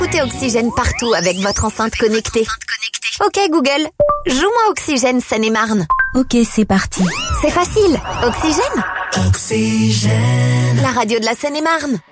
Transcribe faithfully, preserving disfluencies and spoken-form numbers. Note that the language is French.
Écoutez Oxygène partout avec votre enceinte connectée. Ok Google, joue-moi Oxygène Seine-et-Marne. Ok, c'est parti. C'est facile. Oxygène. Oxygène. La radio de la Seine-et-Marne.